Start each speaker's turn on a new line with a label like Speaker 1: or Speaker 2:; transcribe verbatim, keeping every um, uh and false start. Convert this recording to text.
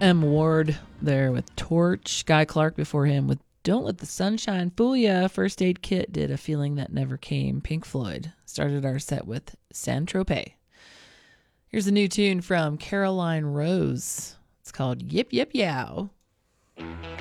Speaker 1: M. Ward there with Torch. Guy Clark before him with Don't Let the Sunshine Fool Ya. First Aid Kit did A Feeling That Never Came. Pink Floyd started our set with Saint-Tropez. Here's a new tune from Caroline Rose. It's called Yip Yip Yow.